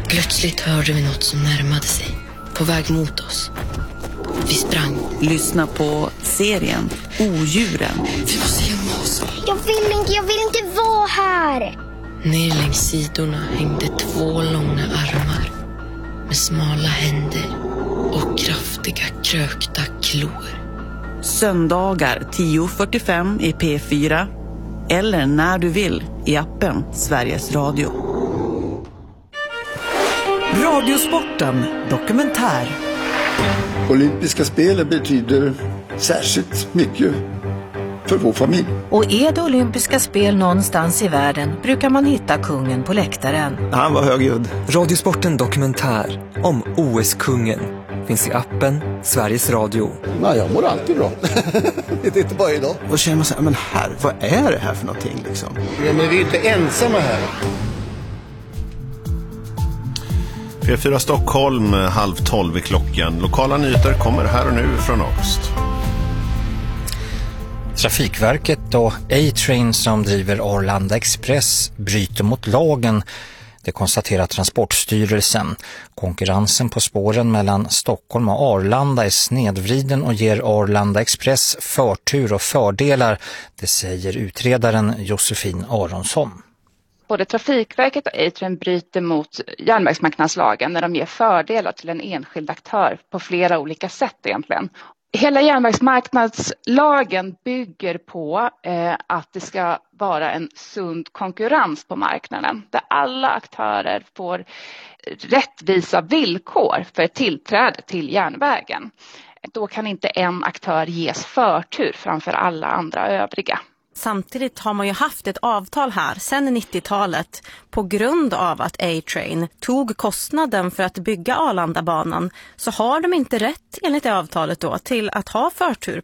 Plötsligt hörde vi något som närmade sig, på väg mot oss. Vi sprang. Lyssna på serien Odjuren. Vi måste gömma oss. Jag vill inte vara här. Ner längs sidorna hängde 2 långa armar med smala händer och kraftiga krökta klor. Söndagar 10:45 i P4 eller när du vill i appen Sveriges Radio. Radiosporten dokumentär. Olympiska spelen betyder särskilt mycket för vår familj. Och är det olympiska spel någonstans i världen brukar man hitta kungen på läktaren. Han var högljudd. Radiosporten dokumentär om OS-kungen finns i appen Sveriges Radio. Nej, jag mår alltid bra. Det är inte bara idag. Och känner man så här, men här, vad är det här för någonting liksom? Ja, men vi är inte ensamma här. P4 Stockholm, 11:30 klockan. Lokala nyheter kommer här och nu från August. Trafikverket och A-Train som driver Arlanda Express bryter mot lagen. Det konstaterar Transportstyrelsen. Konkurrensen på spåren mellan Stockholm och Arlanda är snedvriden och ger Arlanda Express förtur och fördelar. Det säger utredaren Josefin Aronsson. Både Trafikverket och A-Train bryter mot järnvägsmarknadslagen när de ger fördelar till en enskild aktör på flera olika sätt egentligen. Hela järnvägsmarknadslagen bygger på att det ska vara en sund konkurrens på marknaden där alla aktörer får rättvisa villkor för tillträde till järnvägen. Då kan inte en aktör ges förtur framför alla andra övriga. Samtidigt har man ju haft ett avtal här sedan 90-talet på grund av att A-Train tog kostnaden för att bygga Arlandabanan, så har de inte rätt enligt det avtalet då till att ha förtur